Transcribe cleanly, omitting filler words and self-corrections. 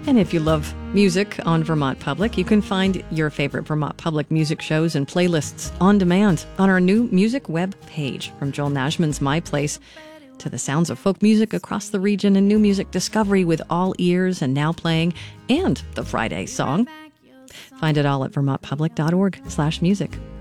And if you love music on Vermont Public, you can find your favorite Vermont Public music shows and playlists on demand on our new music web page. From Joel Nashman's My Place to the sounds of folk music across the region and new music discovery with All Ears and Now Playing and the Friday Song. Find it all at vermontpublic.org/music.